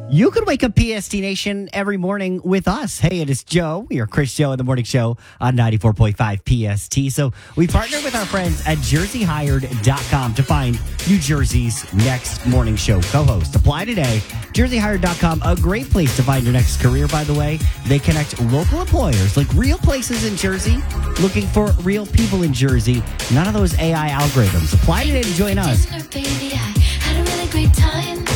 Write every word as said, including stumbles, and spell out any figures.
You could wake up P S T Nation every morning with us. Hey, it is Joe. We are Chris Joe in the Morning Show on ninety-four point five P S T. So we partnered with our friends at jersey hired dot com to find New Jersey's next morning show co-host. Apply today. jersey hired dot com, a great place to find your next career, by the way. They connect local employers, like real places in Jersey, looking for real people in Jersey. None of those A I algorithms. Apply today to join us. Baby, I had a really great time.